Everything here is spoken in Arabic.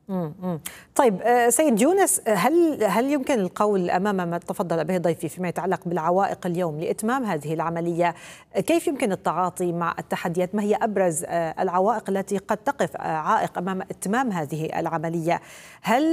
طيب سيد يونس، هل يمكن القول أمام ما تفضل به ضيفي فيما يتعلق بالعوائق اليوم لإتمام هذه العملية؟ كيف يمكن التعاطي مع التحديات؟ ما هي أبرز العوائق التي قد تقف عائق أمام إتمام هذه العملية؟ هل